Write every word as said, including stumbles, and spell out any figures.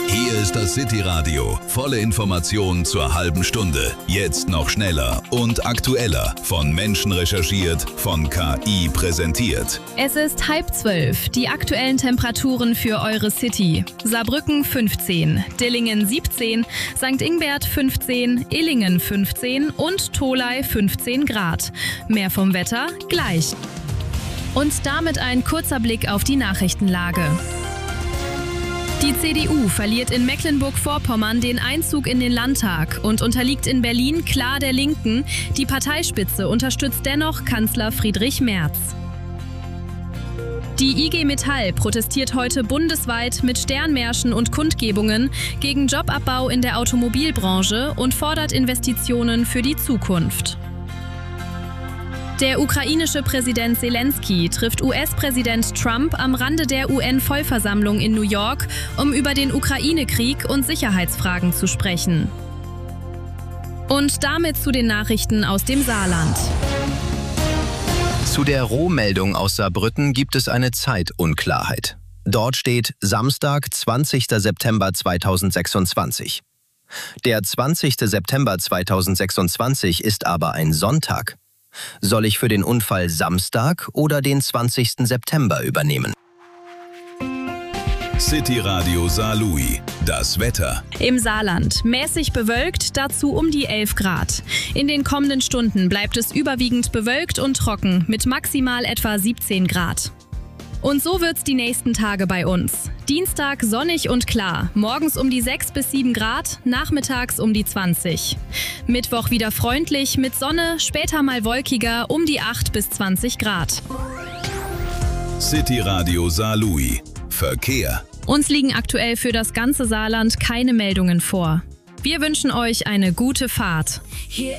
Hier ist das City Radio. Volle Informationen zur halben Stunde. Jetzt noch schneller und aktueller. Von Menschen recherchiert, von K I präsentiert. Es ist halb zwölf. Die aktuellen Temperaturen für eure City. Saarbrücken fünfzehn, Dillingen siebzehn, Sankt Ingbert fünfzehn, Illingen fünfzehn und Tholey fünfzehn Grad. Mehr vom Wetter gleich. Und damit ein kurzer Blick auf die Nachrichtenlage. Die C D U verliert in Mecklenburg-Vorpommern den Einzug in den Landtag und unterliegt in Berlin klar der Linken. Die Parteispitze unterstützt dennoch Kanzler Friedrich Merz. Die I G Metall protestiert heute bundesweit mit Sternmärschen und Kundgebungen gegen Jobabbau in der Automobilbranche und fordert Investitionen für die Zukunft. Der ukrainische Präsident Zelensky trifft U S-Präsident Trump am Rande der U N-Vollversammlung in New York, um über den Ukraine-Krieg und Sicherheitsfragen zu sprechen. Und damit zu den Nachrichten aus dem Saarland. Zu der Rohmeldung aus Saarbrücken gibt es eine Zeitunklarheit. Dort steht Samstag, zwanzigster September zweitausendsechsundzwanzig. Der zwanzigster September zweitausendsechsundzwanzig ist aber ein Sonntag. Soll ich für den Unfall Samstag oder den zwanzigsten September übernehmen? City Radio Saarlouis. Das Wetter. Im Saarland mäßig bewölkt, dazu um die elf Grad. In den kommenden Stunden bleibt es überwiegend bewölkt und trocken mit maximal etwa siebzehn Grad. Und so wird's die nächsten Tage bei uns. Dienstag sonnig und klar, morgens um die sechs bis sieben Grad, nachmittags um die zwanzig. Mittwoch wieder freundlich mit Sonne, später mal wolkiger um die acht bis zwanzig Grad. City Radio Saarlouis. Verkehr. Uns liegen aktuell für das ganze Saarland keine Meldungen vor. Wir wünschen euch eine gute Fahrt.